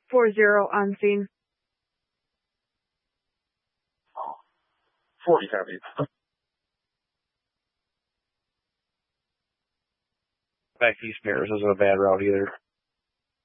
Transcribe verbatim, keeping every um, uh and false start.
four zero on scene. forty copy. Back east mirrors isn't a bad route either.